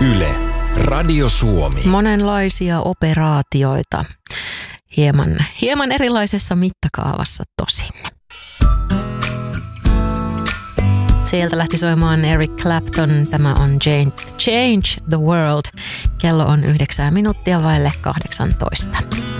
Yle, Radio Suomi. Monenlaisia operaatioita. Hieman erilaisessa mittakaavassa tosin. Sieltä lähti soimaan Eric Clapton. Tämä on Change the World. Kello on 9 minuuttia vaille 18.